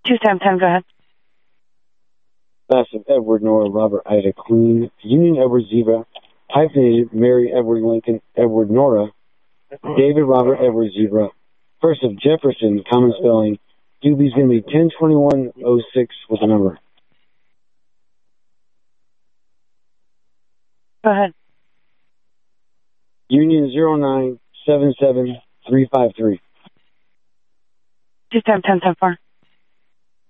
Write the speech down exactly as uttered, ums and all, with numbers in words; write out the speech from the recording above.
Two seven ten. Go ahead. Bassett Edward Nora Robert Ida Queen Union Edward Zebra hyphenated Mary Edward Lincoln Edward Nora David Robert Edward Zebra. First of Jefferson, common spelling. Doobie's going to be ten twenty-one oh six with a number. Go ahead. Union zero nine seven seven three five three. Two seven ten ten four.